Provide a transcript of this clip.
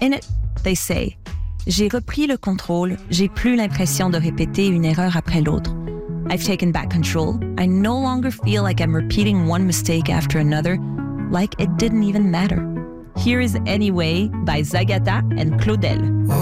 In it, they say, j'ai repris le contrôle, j'ai plus l'impression de répéter une erreur après l'autre. I've taken back control. I no longer feel like I'm repeating one mistake after another, like it didn't even matter. Here is Anyway by Zagata and Claudel.